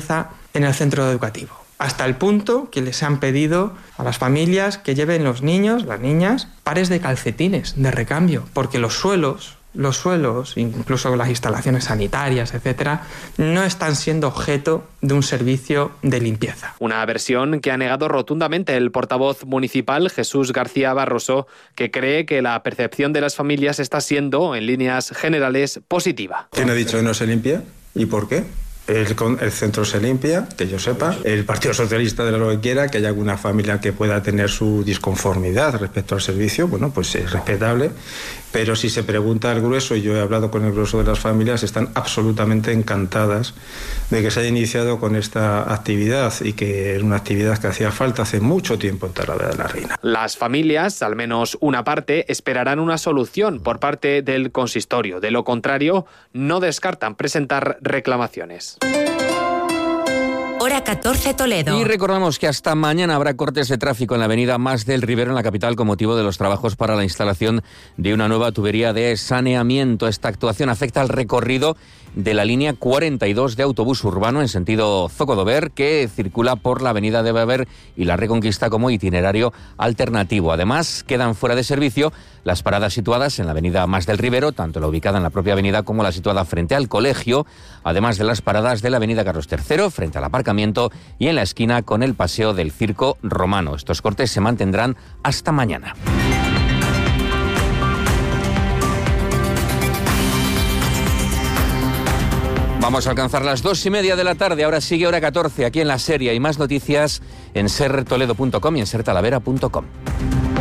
limpieza en el centro educativo. Hasta el punto que les han pedido a las familias que lleven los niños, las niñas, pares de calcetines de recambio, porque los suelos, incluso las instalaciones sanitarias, etcétera, no están siendo objeto de un servicio de limpieza. Una versión que ha negado rotundamente el portavoz municipal Jesús García Barroso, que cree que la percepción de las familias está siendo, en líneas generales, positiva. ¿Quién ha dicho que no se limpia? ¿Y por qué? El centro se limpia, que yo sepa. El Partido Socialista de lo que quiera, que haya alguna familia que pueda tener su disconformidad respecto al servicio, bueno, pues es respetable. Pero si se pregunta al grueso, y yo he hablado con el grueso de las familias, están absolutamente encantadas de que se haya iniciado con esta actividad y que es una actividad que hacía falta hace mucho tiempo en Talavera de la Reina. Las familias, al menos una parte, esperarán una solución por parte del consistorio. De lo contrario, no descartan presentar reclamaciones. Hora 14 Toledo. Y recordamos que hasta mañana habrá cortes de tráfico en la avenida Mas del Rivero, en la capital, con motivo de los trabajos para la instalación de una nueva tubería de saneamiento. Esta actuación afecta al recorrido de la línea 42 de autobús urbano en sentido Zocodover, que circula por la avenida de Beber y la Reconquista como itinerario alternativo. Además, quedan fuera de servicio las paradas situadas en la avenida Mas del Rivero, tanto la ubicada en la propia avenida como la situada frente al colegio, además de las paradas de la avenida Carlos III, frente al aparcamiento y en la esquina con el paseo del Circo Romano. Estos cortes se mantendrán hasta mañana. Vamos a alcanzar las 2:30 de la tarde. Ahora sigue Hora 14 aquí en La Serie. Hay más noticias en sertoledo.com y en sertalavera.com.